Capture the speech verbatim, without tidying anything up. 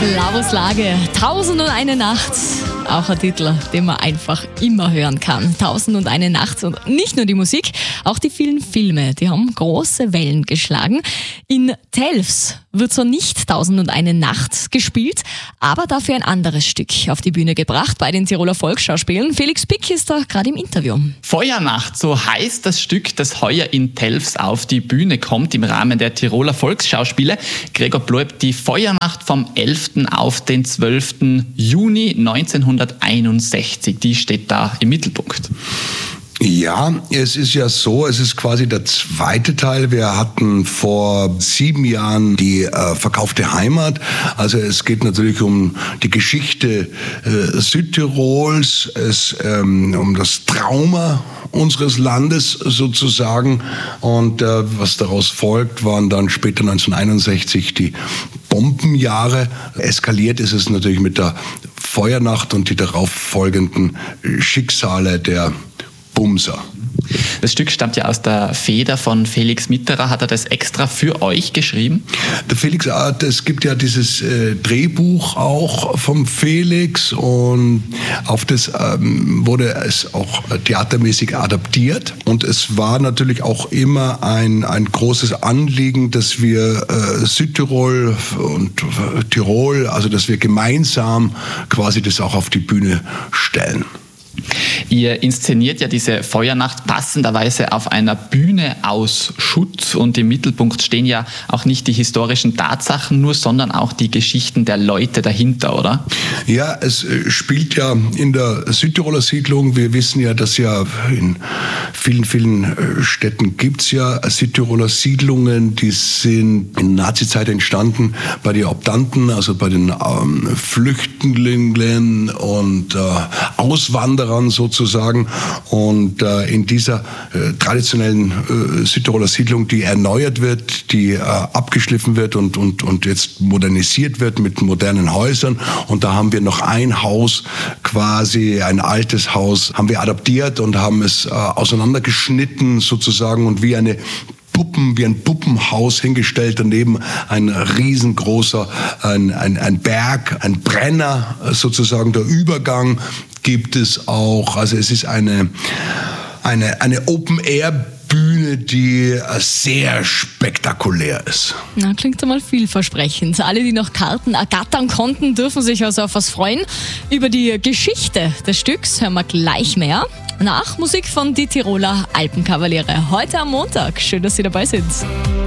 Flavos Lage, Tausend und eine Nacht. Auch ein Titel, den man einfach immer hören kann. Tausend und eine Nacht. Und nicht nur die Musik, auch die vielen Filme, die haben große Wellen geschlagen. In Telfs wird so nicht Tausend und eine Nacht gespielt, aber dafür ein anderes Stück auf die Bühne gebracht bei den Tiroler Volksschauspielen. Felix Pick ist da gerade im Interview. Feuernacht, so heißt das Stück, das heuer in Telfs auf die Bühne kommt im Rahmen der Tiroler Volksschauspiele. Gregor Bloib, die Feuernacht vom elften auf den zwölften Juni neunzehnhunderteinundsechzig, die steht da im Mittelpunkt. Ja, es ist ja so, es ist quasi der zweite Teil. Wir hatten vor sieben Jahren die äh, verkaufte Heimat. Also es geht natürlich um die Geschichte äh, Südtirols, es ähm, um das Trauma unseres Landes sozusagen. Und äh, was daraus folgt, waren dann später neunzehnhunderteinundsechzig die Bombenjahre. Eskaliert ist es natürlich mit der Feuernacht und die darauf folgenden Schicksale der Bumser. Das Stück stammt ja aus der Feder von Felix Mitterer. Hat er das extra für euch geschrieben? Der Felix, es gibt ja dieses äh, Drehbuch auch vom Felix und auf das ähm, wurde es auch theatermäßig adaptiert. Und es war natürlich auch immer ein, ein großes Anliegen, dass wir äh, Südtirol und äh, Tirol, also dass wir gemeinsam quasi das auch auf die Bühne stellen. Ihr inszeniert ja diese Feuernacht passenderweise auf einer Bühne aus Schutt und im Mittelpunkt stehen ja auch nicht die historischen Tatsachen nur, sondern auch die Geschichten der Leute dahinter, oder? Ja, es spielt ja in der Südtiroler Siedlung. Wir wissen ja, dass ja in vielen, vielen Städten gibt es ja Südtiroler Siedlungen, die sind in der Nazizeit entstanden bei den Obdanten, also bei den ähm, Flüchtlingen und äh, Auswanderern sozusagen. Und äh, in dieser äh, traditionellen äh, Südtiroler Siedlung, die erneuert wird, die äh, abgeschliffen wird und, und, und jetzt modernisiert wird mit modernen Häusern. Und da haben wir noch ein Haus, quasi ein altes Haus, haben wir adaptiert und haben es äh, auseinandergeschnitten sozusagen und wie eine Puppen, wie ein Puppenhaus hingestellt, daneben ein riesengroßer, ein, ein, ein Berg, ein Brenner sozusagen, der Übergang gibt es auch. Also es ist eine, eine, eine Open-Air-Bühne, die sehr spektakulär ist. Na, klingt einmal vielversprechend. Alle, die noch Karten ergattern konnten, dürfen sich also auf was freuen. Über die Geschichte des Stücks hören wir gleich mehr. Nach Musik von die Tiroler Alpenkavaliere. Heute am Montag. Schön, dass Sie dabei sind.